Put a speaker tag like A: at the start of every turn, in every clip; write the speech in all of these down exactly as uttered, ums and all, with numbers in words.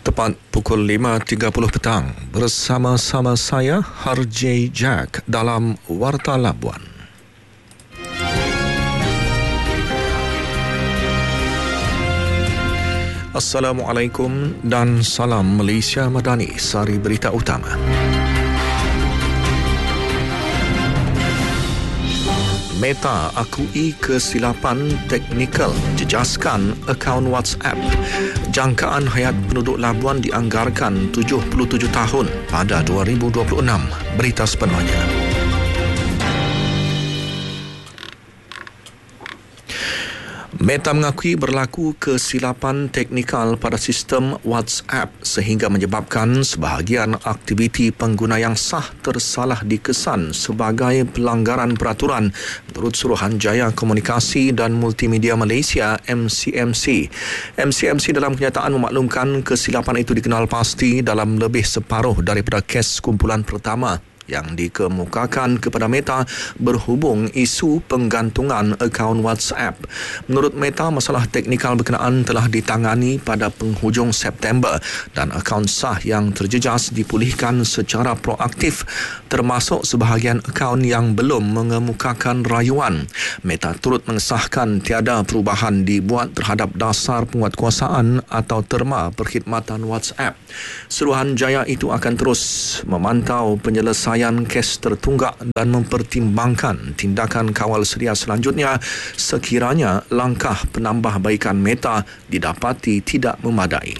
A: Tepat pukul lima tiga puluh petang, bersama-sama saya Harjay Jack dalam Warta Labuan. Assalamualaikum dan salam Malaysia Madani. Sari berita utama. Meta akui kesilapan teknikal jejaskan akaun WhatsApp. Jangkaan hayat penduduk Labuan dianggarkan tujuh puluh tujuh tahun pada dua ribu dua puluh enam. Berita sepenuhnya. Meta mengakui berlaku kesilapan teknikal pada sistem WhatsApp sehingga menyebabkan sebahagian aktiviti pengguna yang sah tersalah dikesan sebagai pelanggaran peraturan menurut Suruhanjaya Komunikasi dan Multimedia Malaysia M C M C. M C M C dalam kenyataan memaklumkan kesilapan itu dikenal pasti dalam lebih separuh daripada kes kumpulan pertama yang dikemukakan kepada Meta berhubung isu penggantungan akaun WhatsApp. Menurut Meta, masalah teknikal berkenaan telah ditangani pada penghujung September dan akaun sah yang terjejas dipulihkan secara proaktif, termasuk sebahagian akaun yang belum mengemukakan rayuan. Meta turut mengesahkan tiada perubahan dibuat terhadap dasar penguatkuasaan atau terma perkhidmatan WhatsApp. Suruhanjaya itu akan terus memantau penyelesaian kes tertunggak dan mempertimbangkan tindakan kawal sedia selanjutnya sekiranya langkah penambahbaikan Meta didapati tidak memadai.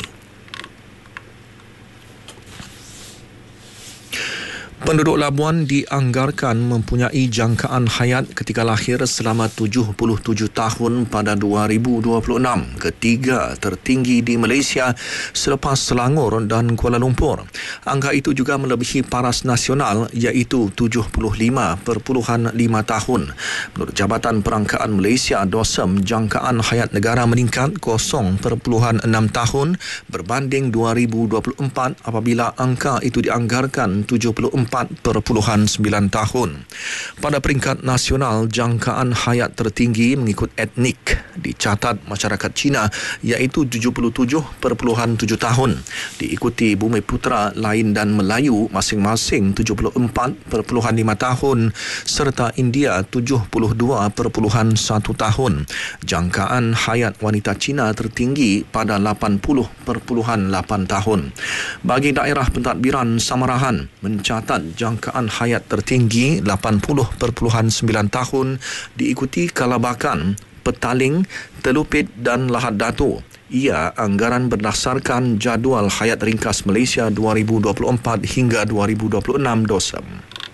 A: Penduduk Labuan dianggarkan mempunyai jangkaan hayat ketika lahir selama tujuh puluh tujuh tahun pada dua ribu dua puluh enam, ketiga tertinggi di Malaysia selepas Selangor dan Kuala Lumpur. Angka itu juga melebihi paras nasional iaitu tujuh puluh lima perpuluhan lima tahun. Menurut Jabatan Perangkaan Malaysia D O S M, jangkaan hayat negara meningkat kosong perpuluhan enam tahun berbanding dua ribu dua puluh empat apabila angka itu dianggarkan tujuh puluh empat perpuluhan sembilan tahun. Pada peringkat nasional, jangkaan hayat tertinggi mengikut etnik dicatat masyarakat Cina iaitu tujuh puluh tujuh perpuluhan tujuh tahun. Diikuti Bumiputera, Lain dan Melayu masing-masing tujuh puluh empat perpuluhan lima tahun serta India tujuh puluh dua perpuluhan satu tahun. Jangkaan hayat wanita Cina tertinggi pada lapan puluh perpuluhan lapan tahun. Bagi daerah pentadbiran Samarahan mencatat jangkaan hayat tertinggi lapan puluh perpuluhan sembilan tahun, diikuti Kalabakan, Petaling, Telupit dan Lahad Datu. Ia anggaran berdasarkan jadual hayat ringkas Malaysia dua ribu dua puluh empat hingga dua ribu dua puluh enam D O S M.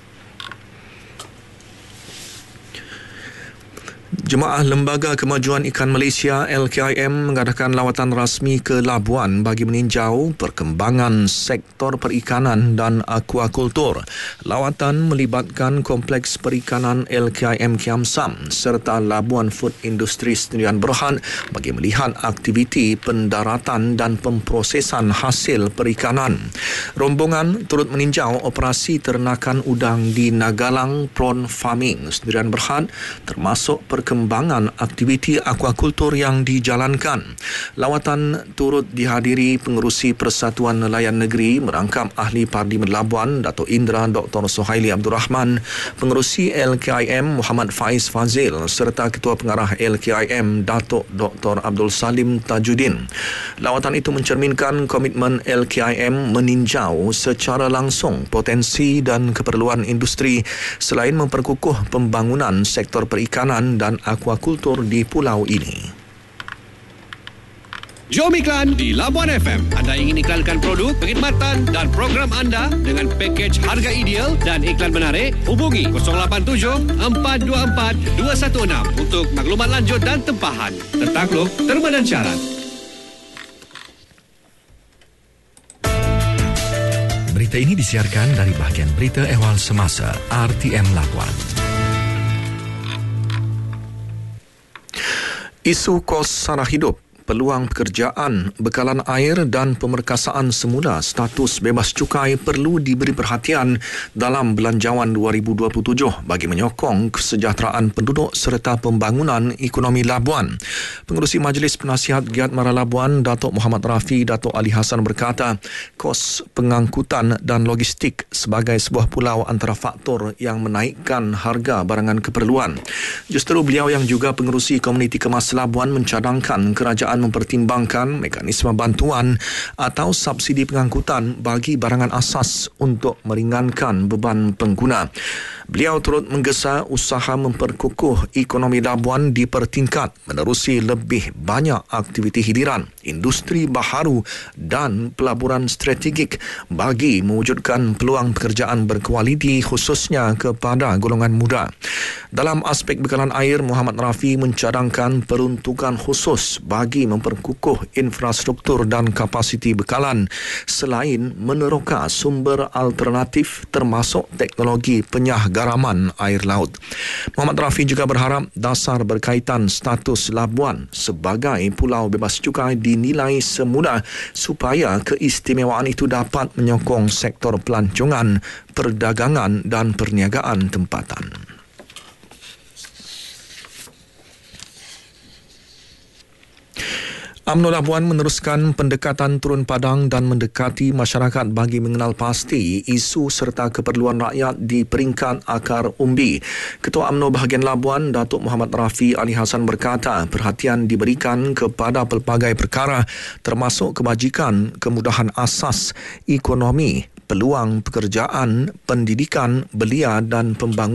A: Jemaah Lembaga Kemajuan Ikan Malaysia L K I M mengadakan lawatan rasmi ke Labuan bagi meninjau perkembangan sektor perikanan dan akuakultur. Lawatan melibatkan Kompleks Perikanan L K I M Kiam Sam serta Labuan Food Industry Sdn Bhd bagi melihat aktiviti pendaratan dan pemprosesan hasil perikanan. Rombongan turut meninjau operasi ternakan udang di Nagalang Prawn Farming Sdn Bhd termasuk perkembangan Perkembangan aktiviti akuakultur yang dijalankan. Lawatan turut dihadiri Pengerusi Persatuan Nelayan Negeri merangkap Ahli Parlimen Labuan Dato' Indra Doktor Sohaili Abdul Rahman, Pengerusi L K I M Muhammad Faiz Fazil serta Ketua Pengarah L K I M Dato' Doktor Abdul Salim Tajuddin. Lawatan itu mencerminkan komitmen L K I M meninjau secara langsung potensi dan keperluan industri selain memperkukuh pembangunan sektor perikanan dan akuakultur di pulau ini.
B: Jom iklan di Labuan F M. Anda ingin iklankan produk, perkhidmatan dan program anda dengan pakej harga ideal dan iklan menarik? Hubungi kosong lapan tujuh empat dua empat dua satu enam untuk maklumat lanjut dan tempahan. Tertakluk terma dan syarat.
C: Berita ini disiarkan dari bahagian berita ehwal semasa R T M Labuan.
A: Isu kos sara hidup peluang pekerjaan, bekalan air dan pemerkasaan semula status bebas cukai perlu diberi perhatian dalam Belanjawan dua ribu dua puluh tujuh bagi menyokong kesejahteraan penduduk serta pembangunan ekonomi Labuan. Pengerusi Majlis Penasihat Giat Mara Labuan, Datuk Muhammad Rafi Datuk Ali Hassan berkata, kos pengangkutan dan logistik sebagai sebuah pulau antara faktor yang menaikkan harga barangan keperluan. Justeru beliau yang juga pengerusi Komuniti Kemas Labuan mencadangkan kerajaan mempertimbangkan mekanisme bantuan atau subsidi pengangkutan bagi barangan asas untuk meringankan beban pengguna. Beliau turut menggesa usaha memperkukuh ekonomi Labuan dipertingkat menerusi lebih banyak aktiviti hiliran, industri baharu dan pelaburan strategik bagi mewujudkan peluang pekerjaan berkualiti khususnya kepada golongan muda. Dalam aspek bekalan air, Muhammad Rafi mencadangkan peruntukan khusus bagi memperkukuh infrastruktur dan kapasiti bekalan selain meneroka sumber alternatif termasuk teknologi penyah garaman air laut. Muhammad Rafi juga berharap dasar berkaitan status Labuan sebagai pulau bebas cukai dinilai semula supaya keistimewaan itu dapat menyokong sektor pelancongan, perdagangan dan perniagaan tempatan. UMNO Labuan meneruskan pendekatan turun padang dan mendekati masyarakat bagi mengenal pasti isu serta keperluan rakyat di peringkat akar umbi. Ketua UMNO bahagian Labuan, Datuk Muhammad Rafi Ali Hassan berkata, perhatian diberikan kepada pelbagai perkara termasuk kebajikan, kemudahan asas, ekonomi, peluang pekerjaan, pendidikan, belia dan pembangunan